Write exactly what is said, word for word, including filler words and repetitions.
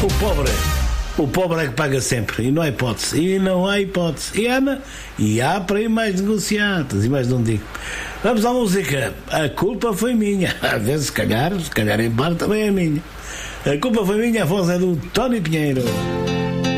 O pobre, o pobre é que paga sempre, e não há hipótese, e não há hipótese, e há, e há para ir mais negociados, e mais não digo. Vamos à música. A culpa foi minha, às vezes se calhar, se calhar em parte também é minha. A culpa foi minha, a voz é do Tony Pinheiro.